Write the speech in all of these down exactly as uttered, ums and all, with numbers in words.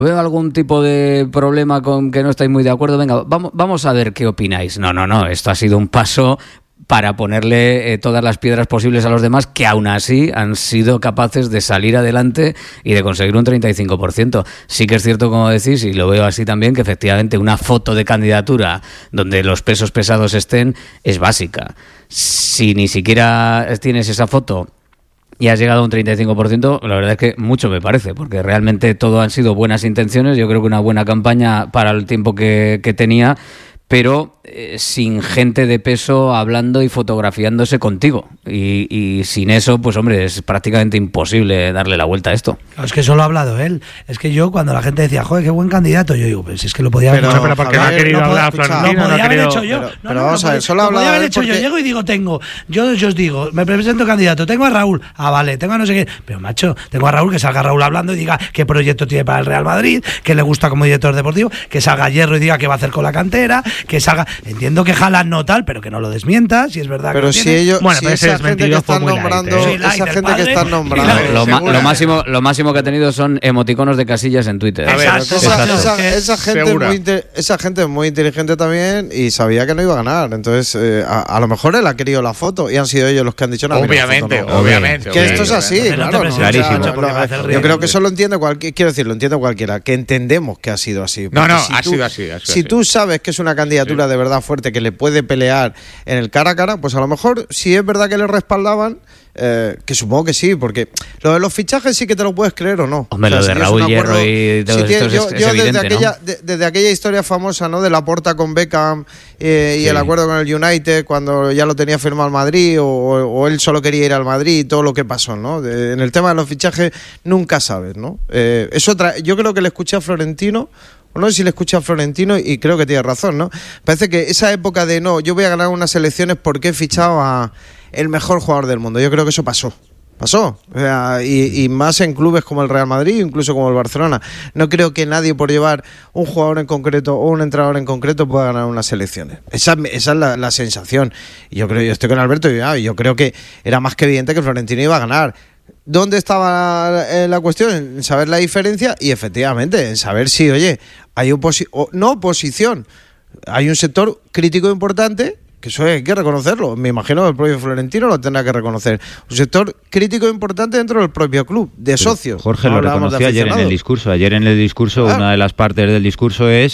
¿Veo algún tipo de problema con que no estáis muy de acuerdo? Venga, vamos, vamos a ver qué opináis. No, no, no, esto ha sido un paso para ponerle eh, todas las piedras posibles a los demás, que aún así han sido capaces de salir adelante y de conseguir un treinta y cinco por ciento. Sí que es cierto, como decís, y lo veo así también, que efectivamente una foto de candidatura donde los pesos pesados estén es básica. Si ni siquiera tienes esa foto y has llegado a un treinta y cinco por ciento, la verdad es que mucho me parece, porque realmente todo han sido buenas intenciones. Yo creo que una buena campaña para el tiempo que, que tenía, pero eh, sin gente de peso hablando y fotografiándose contigo. Y, y sin eso, pues hombre, es prácticamente imposible darle la vuelta a esto. No, es que solo ha hablado él. Es que yo, cuando la gente decía, joder, qué buen candidato, yo digo, pues es que lo podía haber pero, hecho. Pero porque no ha querido no hablar Florentino. Lo podía no haber querido, hecho yo. Pero, no, pero no, vamos no, a ver, solo ha lo podía hablado haber él hecho porque... yo. Llego y digo, tengo. Yo, yo os digo, me presento candidato, tengo a Raúl. Ah, vale, tengo a no sé qué. Pero macho, tengo a Raúl, que salga Raúl hablando y diga qué proyecto tiene para el Real Madrid, que le gusta como director deportivo, que salga Hierro y diga qué va a hacer con la cantera, que salga. Entiendo que Haaland no tal, pero que no lo desmienta, si es verdad. Pero que si tiene. ellos, bueno, si pero esa gente que están nombrando, light, ¿eh? esa Light, gente que están nombrando, Lo, lo, lo, máximo, lo máximo que ha tenido son emoticonos de casillas en Twitter. A ver, Exacto, esa, esa, esa, gente es muy, esa gente es muy inteligente también y sabía que no iba a ganar. Entonces, eh, a, a lo mejor él ha querido la foto y han sido ellos los que han dicho nada. Obviamente, no. obviamente. Que esto es así, no claro. no, Clarísimo. o sea, Lo, lo, yo creo que eso lo entiende cualquiera. Quiero decir, lo entiende cualquiera. Que entendemos que ha sido así. No, no, si ha, tú, sido así, ha sido Si así. tú sabes que es una candidatura sí. de verdad fuerte que le puede pelear en el cara a cara, pues a lo mejor, si es verdad que le respaldaban. Eh, que supongo que sí, porque lo de los fichajes sí que te lo puedes creer o no. Hombre, o sea, lo de si Raúl Hierro y todo si esto yo, es, es yo evidente, desde, aquella, ¿no? de, desde aquella historia famosa, ¿no? De Laporta con Beckham eh, y sí. el acuerdo con el United cuando ya lo tenía firmado el Madrid o, o él solo quería ir al Madrid y todo lo que pasó, ¿no? De, en el tema de los fichajes nunca sabes, ¿no? Eh, es otra, yo creo que le escuché a Florentino. No sé si le escuché a Florentino y creo que tiene razón, ¿no? Parece que esa época de no, yo voy a ganar unas elecciones porque he fichado a el mejor jugador del mundo. Yo creo que eso pasó. Pasó. O sea, y, y más en clubes como el Real Madrid, incluso como el Barcelona. No creo que nadie por llevar un jugador en concreto o un entrenador en concreto pueda ganar unas elecciones. Esa, esa es la, la sensación. Y yo creo, yo estoy con Alberto y ah, yo creo que era más que evidente que Florentino iba a ganar. ¿Dónde estaba la, la cuestión? En saber la diferencia y efectivamente en saber si, oye, hay oposición, no oposición, hay un sector crítico importante, que eso hay que reconocerlo, me imagino que el propio Florentino lo tendrá que reconocer, un sector crítico importante dentro del propio club, de socios. Jorge no lo reconoció ayer en el discurso, ayer en el discurso, ah. una de las partes del discurso es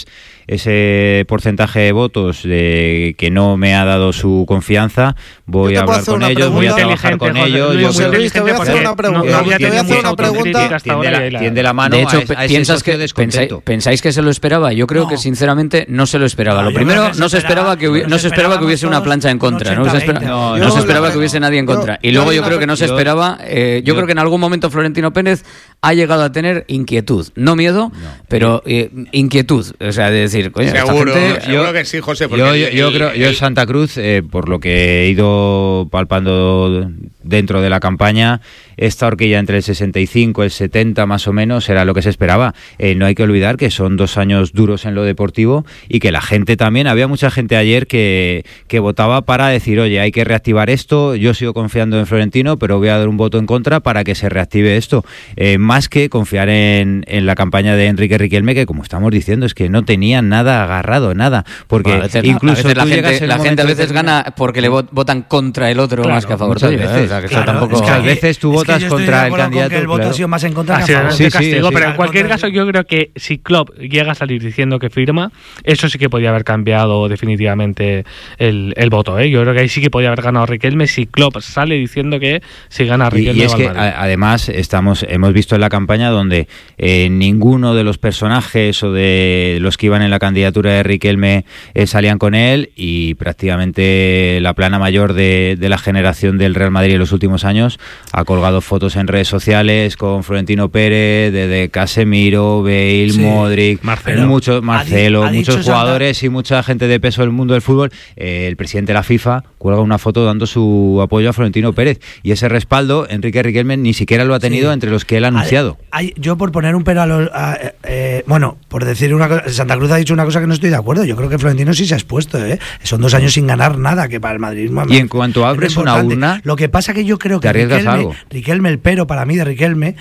ese porcentaje de votos de que no me ha dado su confianza, voy a hablar con ellos, voy a trabajar con ellos. Yo José Luis, te voy a hacer una pregunta. No, no, te voy a hacer una pregunta. Tiende la, tiende la mano de hecho, a, a piensas que pensáis, pensáis que se lo esperaba. Yo creo no. que sinceramente no se lo esperaba. No, lo primero, no se esperaba que hubiese, no se esperaba que hubiese una plancha en contra. No se, espera, no, no se esperaba que hubiese nadie en contra. Y luego yo creo que no se esperaba. Eh, yo creo que en algún momento Florentino Pérez ha llegado a tener inquietud, no miedo, pero eh, inquietud. O sea, de decir, coño, seguro, esta gente, seguro que sí, José. Yo, yo, yo creo, yo en Santa Cruz, eh, por lo que he ido palpando dentro de la campaña, esta horquilla entre el sesenta y cinco y el setenta más o menos era lo que se esperaba. Eh, no hay que olvidar que son dos años duros en lo deportivo y que la gente también, había mucha gente ayer que, que votaba para decir, oye, hay que reactivar esto, yo sigo confiando en Florentino, pero voy a dar un voto en contra para que se reactive esto. Eh, más que confiar en, en la campaña de Enrique Riquelme, que como estamos diciendo, es que no tenía nada agarrado, nada. Porque bueno, a veces, incluso a veces la gente, la gente a veces gana porque le votan contra el otro, claro, más que a favor. Muchas veces. ¿eh? O sea, que claro, tampoco... es que a veces tú votas contra el candidato. Que el voto claro. ha sido más en contra que a favor. Sí, sí, castigo, sí, pero sí. en cualquier caso yo creo que si Klopp llega a salir diciendo que firma, eso sí que podría haber cambiado definitivamente el, el voto, ¿eh? Yo creo que ahí sí que podría haber ganado Riquelme si Klopp sale diciendo que si gana Riquelme. Y, y es que a, además estamos hemos visto en la campaña donde eh, ninguno de los personajes o de los que iban en la candidatura de Riquelme eh, salían con él, y prácticamente la plana mayor de, de la generación del Real Madrid en los últimos años ha colgado fotos en redes sociales con Florentino Pérez, de, de Casemiro, Bale, sí, Modric, Marcelo, muchos, Marcelo, ha di, ha muchos jugadores Santa... y mucha gente de peso del mundo del fútbol. Eh, el presidente de la FIFA cuelga una foto dando su apoyo a Florentino Pérez, y ese respaldo Enrique Riquelme ni siquiera lo ha tenido sí. entre los que él ha anunciado. Hay, hay, yo por poner un pero a los... A, eh, bueno, por decir una cosa, Santa Cruz ha dicho una cosa que no estoy de acuerdo. Yo creo que Florentino sí se ha expuesto, ¿eh? Son dos años sin ganar nada, que para el madridismo... Y en cuanto abres una urna... Lo que pasa que yo creo que te arriesgas Riquelme, algo. Riquelme, el pero para mí de Riquelme...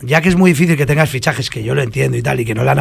ya que es muy difícil que tengas fichajes, que yo lo entiendo y tal, y que no le han